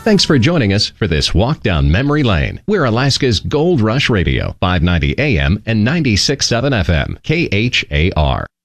Thanks for joining us for this walk down memory lane. We're Alaska's Gold Rush Radio, 590 AM and 96.7 FM, KHAR.